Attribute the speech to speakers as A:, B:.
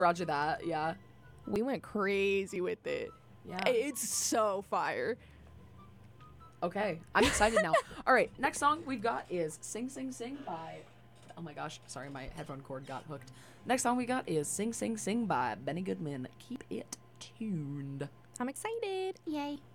A: Roger that, yeah.
B: We went crazy with it.
A: Yeah.
B: It's so fire.
A: Okay, I'm excited now. All right, next song we've got is Sing Sing Sing by... Oh my gosh, sorry, my headphone cord got hooked. Next song we got is Sing Sing Sing by Benny Goodman. Keep it tuned.
B: I'm excited.
C: Yay.